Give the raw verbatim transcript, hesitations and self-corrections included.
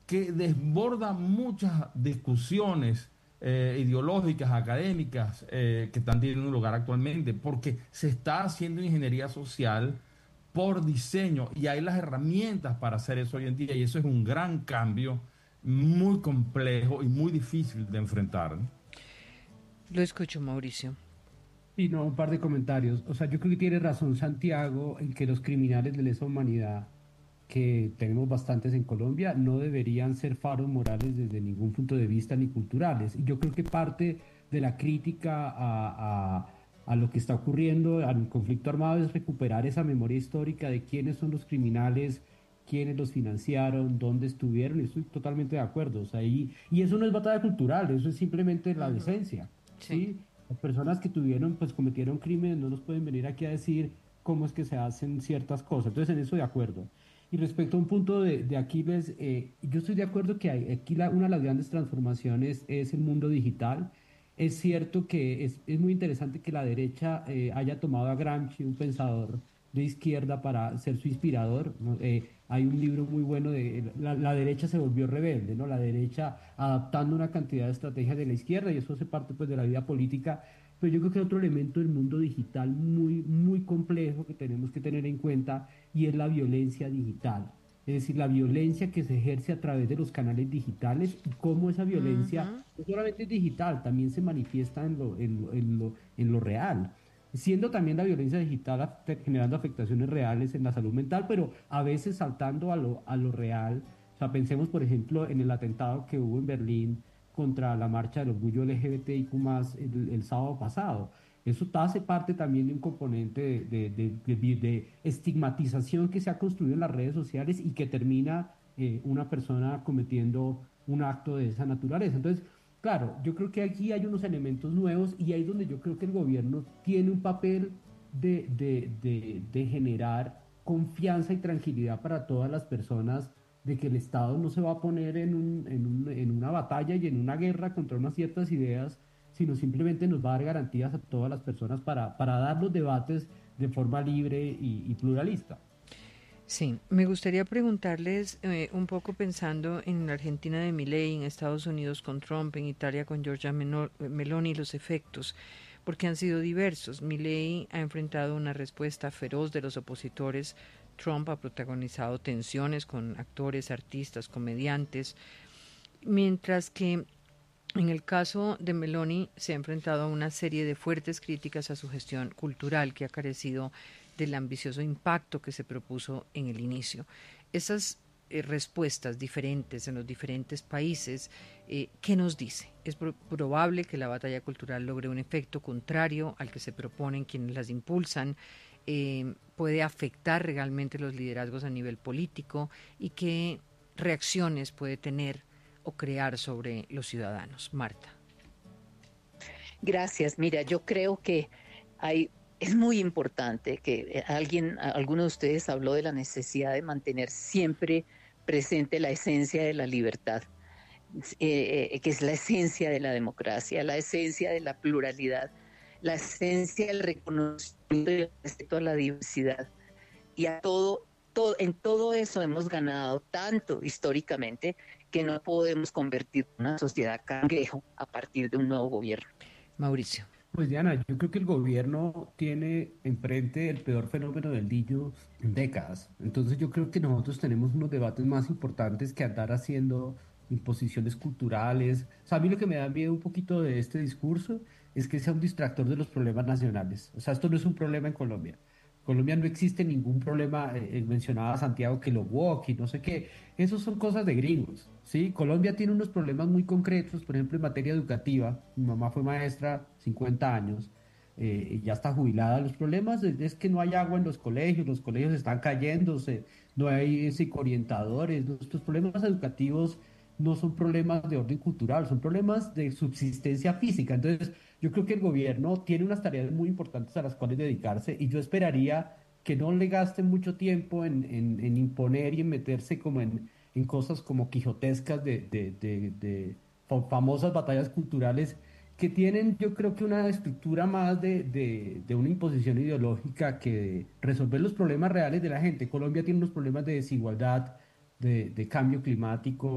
que desborda muchas discusiones eh, ideológicas, académicas, eh, que están teniendo lugar actualmente, porque se está haciendo ingeniería social por diseño y hay las herramientas para hacer eso hoy en día y eso es un gran cambio muy complejo y muy difícil de enfrentar. Lo escucho, Mauricio. Y no, un par de comentarios. O sea, yo creo que tiene razón Santiago en que los criminales de lesa humanidad, que tenemos bastantes en Colombia, no deberían ser faros morales desde ningún punto de vista ni culturales. Y yo creo que parte de la crítica a, a- a lo que está ocurriendo al conflicto armado es recuperar esa memoria histórica de quiénes son los criminales, quiénes los financiaron, dónde estuvieron. Y estoy totalmente de acuerdo. O sea, y, y eso no es batalla cultural, eso es simplemente la Ujú. decencia. Sí. ¿Sí? Las personas que tuvieron, pues cometieron crímenes, no nos pueden venir aquí a decir cómo es que se hacen ciertas cosas. Entonces, en eso de acuerdo. Y respecto a un punto de, de Aquiles, eh, yo estoy de acuerdo que hay, aquí la- una de las grandes transformaciones es el mundo digital. Es cierto que es, es muy interesante que la derecha eh, haya tomado a Gramsci, un pensador de izquierda, para ser su inspirador, ¿no? Eh, hay un libro muy bueno de la, la derecha se volvió rebelde, ¿no? La derecha adaptando una cantidad de estrategias de la izquierda y eso hace parte pues de la vida política. Pero yo creo que otro elemento del mundo digital muy, muy complejo que tenemos que tener en cuenta y es la violencia digital. Es decir, la violencia que se ejerce a través de los canales digitales y cómo esa violencia Ujú. no solamente es digital, también se manifiesta en lo, en lo, en lo, en lo real. Siendo también la violencia digital afect- generando afectaciones reales en la salud mental, pero a veces saltando a lo, a lo real. O sea, pensemos, por ejemplo, en el atentado que hubo en Berlín contra la marcha del orgullo L G B T I Q más el, el sábado pasado. Eso hace parte también de un componente de, de- de- de vi- de estigmatización que se ha construido en las redes sociales y que termina eh, una persona cometiendo un acto de esa naturaleza. Entonces, claro, yo creo que aquí hay unos elementos nuevos y ahí es donde yo creo que el gobierno tiene un papel de, de, de, de generar confianza y tranquilidad para todas las personas de que el Estado no se va a poner en un, en un- en una batalla y en una guerra contra unas ciertas ideas, sino simplemente nos va a dar garantías a todas las personas para, para dar los debates de forma libre y, y pluralista. Sí, me gustaría preguntarles eh, un poco pensando en la Argentina de Milei, en Estados Unidos con Trump, en Italia con Giorgia Meno- Meloni, los efectos, porque han sido diversos. Milei ha enfrentado una respuesta feroz de los opositores. Trump ha protagonizado tensiones con actores, artistas, comediantes, mientras que en el caso de Meloni se ha enfrentado a una serie de fuertes críticas a su gestión cultural que ha carecido del ambicioso impacto que se propuso en el inicio. Esas eh, respuestas diferentes en los diferentes países, eh, ¿qué nos dice? ¿Es pro probable que la batalla cultural logre un efecto contrario al que se proponen quienes las impulsan? Eh, ¿Puede afectar realmente los liderazgos a nivel político? ¿Y qué reacciones puede tener o crear sobre los ciudadanos? Marta. Gracias. Mira, yo creo que hay, es muy importante que eh, alguien, alguno de ustedes habló de la necesidad de mantener siempre presente la esencia de la libertad, eh, eh, que es la esencia de la democracia, la esencia de la pluralidad, la esencia del reconocimiento y el respeto a la diversidad. Y a todo, todo, en todo eso hemos ganado tanto históricamente que no podemos convertir una sociedad cangrejo a partir de un nuevo gobierno. Mauricio. Pues Diana, yo creo que el gobierno tiene enfrente el peor fenómeno del niño en décadas. Entonces yo creo que nosotros tenemos unos debates más importantes que andar haciendo imposiciones culturales. O sea, a mí lo que me da miedo un poquito de este discurso es que sea un distractor de los problemas nacionales. O sea, esto no es un problema en Colombia. Colombia no existe ningún problema, eh, eh, mencionaba Santiago que lo woke y no sé qué. Esos son cosas de gringos, ¿sí? Colombia tiene unos problemas muy concretos, por ejemplo, en materia educativa. Mi mamá fue maestra cincuenta años, eh, y ya está jubilada. Los problemas es, es que no hay agua en los colegios, los colegios están cayéndose, no hay psicoorientadores. Nuestros problemas educativos no son problemas de orden cultural, son problemas de subsistencia física. Entonces, yo creo que el gobierno tiene unas tareas muy importantes a las cuales dedicarse y yo esperaría que no le gasten mucho tiempo en, en- en imponer y en meterse como en, en cosas como quijotescas de, de, de- de fa- famosas batallas culturales que tienen, yo creo que una estructura más de, de, de una imposición ideológica que de resolver los problemas reales de la gente. Colombia tiene unos problemas de desigualdad, de, de cambio climático